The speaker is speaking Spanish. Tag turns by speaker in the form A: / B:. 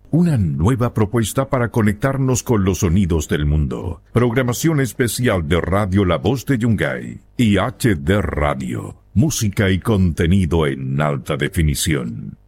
A: Una nueva propuesta para conectarnos con los sonidos del mundo. Programación especial de Radio La Voz de Yungay y HD Radio. Música y contenido en alta definición.